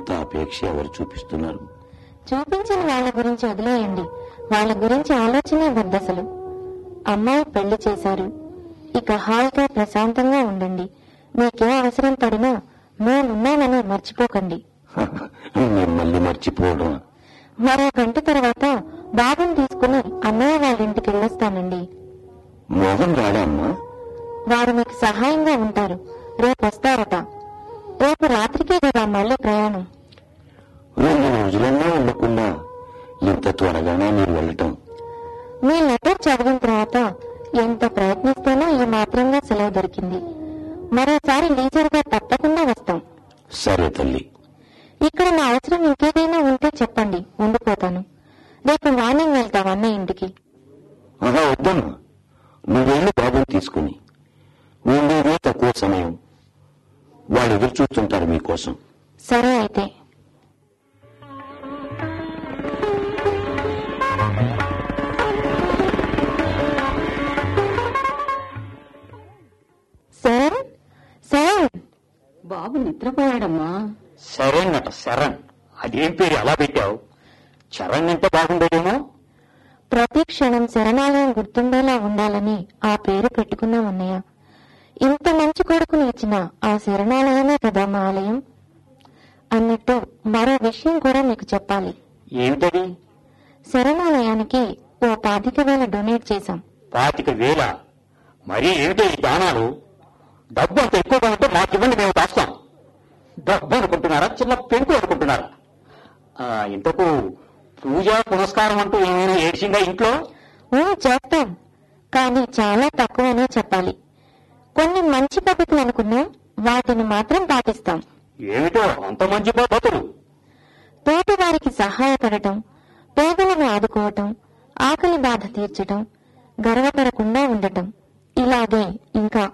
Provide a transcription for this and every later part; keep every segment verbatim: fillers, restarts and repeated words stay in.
అంత అపేక్ష ఎవరు చూపిస్తున్నారు? చూపించిన వాళ్ళ గురించి వదిలేయండి. వాళ్ళ గురించి ఆలోచనే వద్దసలు. అమ్మాయి పెళ్లి చేశారు, ఇక హాయిగా ప్రశాంతంగా ఉండండి. మీకే అవసరం పడినా మేమున్నామని మర్చిపోకండి. మిమ్మల్ని మర్చిపోవడం? మరో గంట తర్వాత బాబుని తీసుకుని అన్నయ్య వాళ్ళ ఇంటికి వెళ్ళొస్తానండి. మోహన్ రాడమ్మా? వారు మీకు సహాయంగా ఉంటారు. రేపు వస్తారట. రేపు రాత్రికే కదా మళ్ళీ ప్రయాణం. రెండు రోజులన్నా ఉండకుండా ఇంత త్వరగానే మీరు వెళ్ళటం? మీ లెటర్ చదివిన తర్వాత ఎంత ప్రయత్నిస్తానో ఈ మాత్రంగా సెలవు దొరికింది. మరోసారి లీజర్గా తప్పకుండా వస్తాం. సరే తల్లి. ఇక్కడ నా అవసరం ఇంకేదైనా ఉంటే చెప్పండి, ఉండిపోతాను. రేపు మార్నింగ్ వెళ్తాం అన్నయ్య ఇంటికి. ఆహా, వద్దమ్మా. నువ్వేళ్ళు బాబుని తీసుకుని. ఉండేదే తక్కువ సమయం. వాళ్ళు ఎదురు చూస్తుంటారు మీకోసం. సరే అయితే. సార్ సార్ బాబు నిద్రపోయాడమ్మా. శరణ్ అట శరణ్. అదేం పేరు అలా పెట్టావు? చరణ్ ఎంత బాగుండేదేమో. ప్రతి క్షణం శరణాలయం గుర్తుండేలా ఉండాలని ఆ పేరు పెట్టుకున్నాం అన్నయ్య. ఇంత మంచి కొడుకుని ఇచ్చిన ఆ శరణాలయమే కదా మా ఆలయం. అన్నట్టు మరో విషయం కూడా మీకు చెప్పాలి. ఏమిటది? శరణాలయానికి ఓ పాతిక వేల డొనేట్ చేశాం. పాతిక వేల? మరీ ఏమిటో ఈ దానాలు? డబ్బు అంత ఎక్కువగా ఉంటే మాకివ్వండి, మేము దాస్తాం. డబ్బు అనుకుంటున్నారా, చిన్న పెంకు అనుకుంటున్నారా? ఇంతకు పూజ పునస్కారం అంటూ ఏమైనా ఏడ్చిందా ఇంట్లో? చేస్తాం, కానీ చాలా తక్కువనే చెప్పాలి. కొన్ని మంచి పద్ధతులు అనుకున్నాం, వాటిని మాత్రం పాటిస్తాం. ఏమిటో అంత మంచి పద్ధతులు? తోటి వారికి సహాయపడటం, పేదలను ఆదుకోవటం, ఆకలి బాధ తీర్చటం, గర్వపడకుండా ఉండటం, ఇలాగే ఇంకా.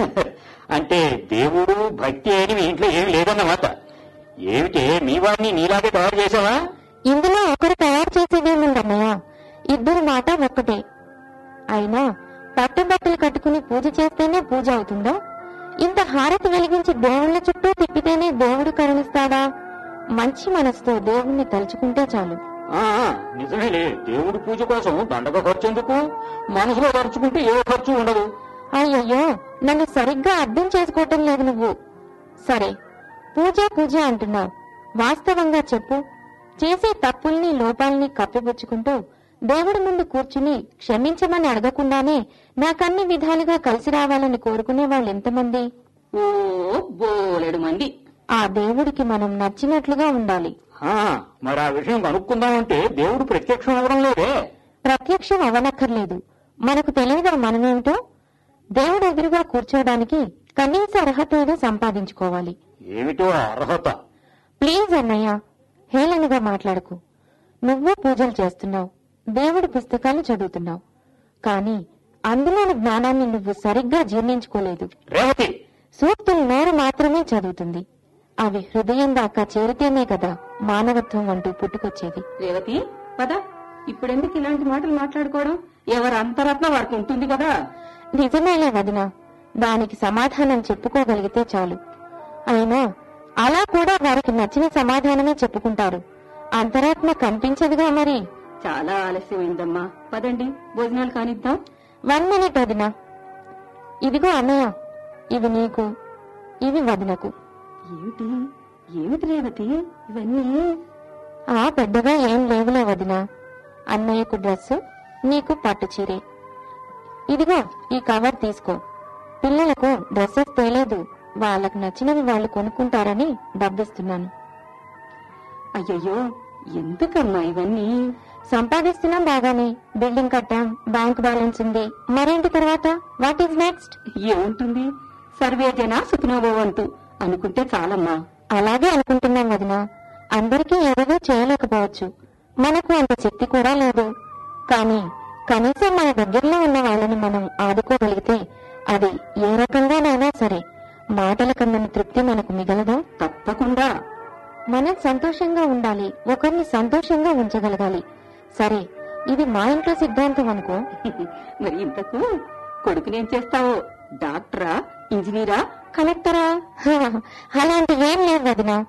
అంటే దేవుడు భక్తి అని మీ ఇంట్లో ఏమి లేదన్నమాట. ఏమిటే మీ వారిని నీలాగే తయారు చేసావా? ఇందులో ఒకరు తయారు చేసేదేముందన్నయ్య, ఇద్దరు మాట ఒక్కటే. అయినా పట్టుబట్టలు కట్టుకుని పూజ చేస్తేనే పూజ అవుతుందా? ఇంత హారతి వెలిగించి దేవుళ్ల చుట్టూ తిప్పితేనే దేవుడు కరుణిస్తాడా? మంచి మనసుతో దేవుణ్ణి తలుచుకుంటే చాలు. నిజమేలే, దేవుడి పూజ కోసం దండగ ఖర్చు ఎందుకు? మనసులో ఖర్చుకుంటే ఏ ఖర్చు ఉండదు. అయ్యయ్యో, నన్ను సరిగ్గా అర్థం చేసుకోవటం లేదు నువ్వు. సరే, పూజ పూజ అంటున్నావు. వాస్తవంగా చెప్పు. చేసే తప్పుల్ని లోపాలని కప్పిపుచ్చుకుంటూ దేవుడి ముందు కూర్చుని క్షమించమని అడగకుండానే నాకన్ని విధాలుగా కలిసి రావాలని కోరుకునే వాళ్ళు ఎంతమంది? ఓ బోలెడు మంది. ఆ దేవుడికి మనం నచ్చినట్లుగా ఉండాలి. మరి ఆ విషయం కనుక్కుందామంటే దేవుడు ప్రత్యక్షం అవ్వడం లేదే. ప్రత్యక్షం అవనక్కర్లేదు, మనకు తెలియదా మనమేమిటో. దేవుడు ఎదురుగా కూర్చోడానికి కనీస అర్హత ఏదో సంపాదించుకోవాలి. ఏమిటో అర్హత? ప్లీజ్ అన్నయ్య, హేళనగా మాట్లాడకు. నువ్వు పూజలు చేస్తున్నావు, దేవుడి పుస్తకాలు చదువుతున్నావు, కానీ అందులోని జ్ఞానాన్ని నువ్వు సరిగ్గా జీర్ణించుకోలేదు. రేవతి, సూక్తులు నోరు మాత్రమే చదువుతుంది, అవి హృదయం దాకా చేరితేనే కదా మానవత్వం అంటూ పుట్టుకొచ్చేది. రేవతి పద, ఇప్పుడెందుకు ఇలాంటి మాటలు మాట్లాడుకోవడం? ఎవరి అంతరత్న వారికి ఉంటుంది కదా. నిజమేలే వదినా, దానికి సమాధానం చెప్పుకోగలిగితే చాలు. అయినా అలా కూడా వారికి నచ్చిన సమాధానమే చెప్పుకుంటారు. అంతరాత్మ కనిపించదుగా మరి. చాలా ఆలస్యమైందమ్మా, పదండి భోజనాలు కానిద్దాం. వన్ మినిట్ వదినా. ఇదిగో అన్నయ్య, ఇవి నీకు, ఇవి వదినకు. ఏమిటి ఏమిటి రేవతి ఇవన్నీ? ఆ పెద్దగా ఏం లేవులే వదినా. అన్నయ్యకు డ్రెస్సు, నీకు పట్టు చీరే. ఇదిగో ఈ కవర్ తీసుకో. పిల్లలకు డ్రెస్సెస్ తేలేదు, వాళ్ళకు నచ్చినవి వాళ్ళు కొనుక్కుంటారని డబ్బిస్తున్నాను. అయ్యయ్యో, ఎందుకమ్మా ఇవన్నీ? సంపాదిస్తున్నాం బాగానే, బిల్డింగ్ కట్టాం, బ్యాంక్ బ్యాలెన్స్ ఉంది, మరేంటి తర్వాత? What is next? ఏముంటుంది, సర్వే జనా సుఖనోభవంతు అనుకుంటే చాలమ్మా. అలాగే అనుకుంటున్నాం వదినా. అందరికీ ఏదో చేయలేకపోవచ్చు, మనకు అంత శక్తి కూడా లేదు. కానీ కనీసం మన దగ్గరలో ఉన్న వాళ్ళని మనం ఆదుకోగలిగితే అది ఏ రకంగానైనా సరే మాటల కన్నా తృప్తి మనకు మిగలదా? తప్పకుండా. మనం సంతోషంగా ఉండాలి, ఒకరిని సంతోషంగా ఉంచగలగాలి. సరే, ఇది మా ఇంట్లో సిద్ధాంతం అనుకో. మరి ఇంతకు కొడుకునేం చేస్తావో? డాక్టరా, ఇంజనీరా, కలెక్టరా? అలాంటివేం లేదు వదినా.